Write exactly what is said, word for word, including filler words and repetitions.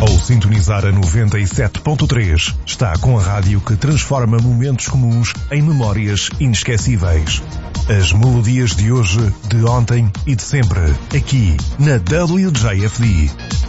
Ao sintonizar a noventa e sete ponto três, está com a rádio que transforma momentos comuns em memórias inesquecíveis. As melodias de hoje, de ontem e de sempre, aqui na W J F D.